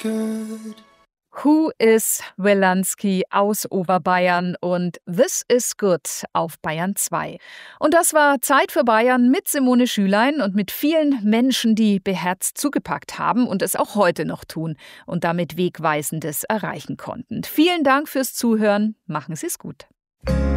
good. Who is Wilanski aus Oberbayern und This is Good auf Bayern 2. Und das war Zeit für Bayern mit Simone Schülein und mit vielen Menschen, die beherzt zugepackt haben und es auch heute noch tun und damit Wegweisendes erreichen konnten. Vielen Dank fürs Zuhören. Machen Sie es gut.